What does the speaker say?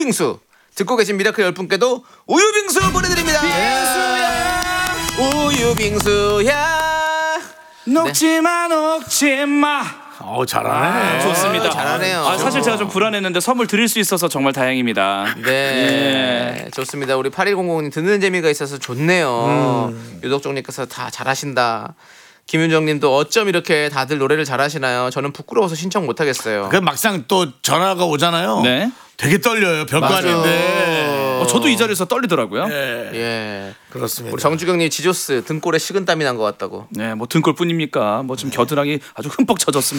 빙수 듣고 계신 미라클 10분께도 우유 빙수 보내드립니다. 우유 빙수야 녹지마 녹지마. 잘하네. 좋습니다. 잘하네요. 사실 제가 좀 불안했는데 선물 드릴 수 있어서 정말 다행입니다. 네, 좋습니다. 우리 8100님 듣는 재미가 있어서 좋네요. 유덕종님께서 다 잘하신다. 김윤정님도 어쩜 이렇게 다들 노래를 잘하시나요? 저는 부끄러워서 신청 못하겠어요. 그 막상 또 전화가 오잖아요. 네. 되게 떨려요. 별거 아닌데. 저도 이 자리에서 떨리더라고요. 예, 그렇습니다. 우리 정주경님 지조스 등골에 식은땀이 난 것 같다고. 네, 뭐 등골뿐입니까? 뭐 지금 겨드랑이 아주 흠뻑 젖었습니다.